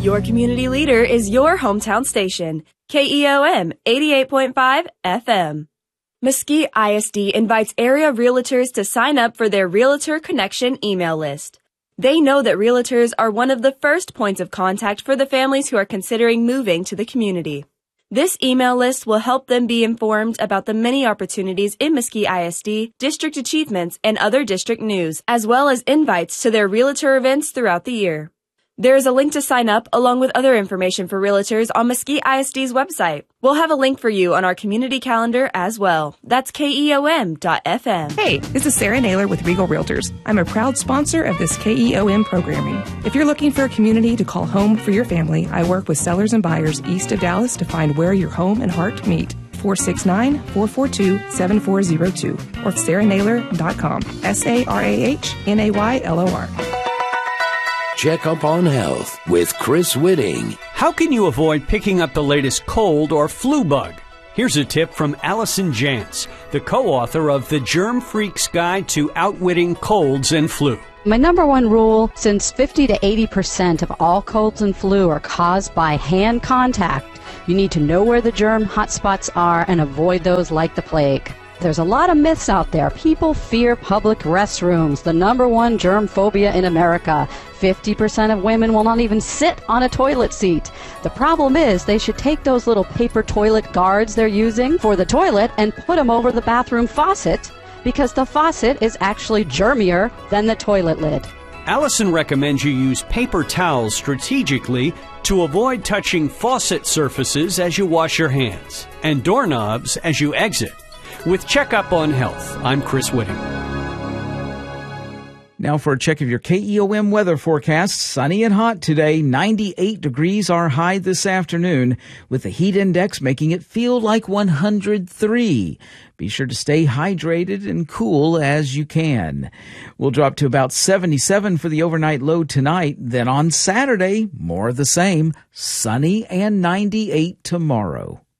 Your community leader is your hometown station, KEOM 88.5 FM. Mesquite ISD invites area realtors to sign up for their Realtor Connection email list. They know that realtors are one of the first points of contact for the families who are considering moving to the community. This email list will help them be informed about the many opportunities in Mesquite ISD, district achievements, and other district news, as well as invites to their realtor events throughout the year. There is a link to sign up along with other information for realtors on Mesquite ISD's website. We'll have a link for you on our community calendar as well. That's KEOM.FM. Hey, this is Sarah Naylor with Regal Realtors. I'm a proud sponsor of this KEOM programming. If you're looking for a community to call home for your family, I work with sellers and buyers east of Dallas to find where your home and heart meet. 469-442-7402 or sarahnaylor.com. SARAHNAYLOR. Check up on health with Chris Whitting. How can you avoid picking up the latest cold or flu bug? Here's a tip from Allison Jantz, the co-author of The Germ Freak's Guide to Outwitting Colds and Flu. My number one rule, since 50 to 80% of all colds and flu are caused by hand contact, you need to know where the germ hotspots are and avoid those like the plague. There's a lot of myths out there. People fear public restrooms, the number one germ phobia in America. 50% of women will not even sit on a toilet seat. The problem is they should take those little paper toilet guards they're using for the toilet and put them over the bathroom faucet, because the faucet is actually germier than the toilet lid. Allison recommends you use paper towels strategically to avoid touching faucet surfaces as you wash your hands and doorknobs as you exit. With Checkup on Health, I'm Chris Whitting. Now for a check of your KEOM weather forecast. Sunny and hot today. 98 degrees our high this afternoon, with the heat index making it feel like 103. Be sure to stay hydrated and cool as you can. We'll drop to about 77 for the overnight low tonight. Then on Saturday, more of the same. Sunny and 98 tomorrow.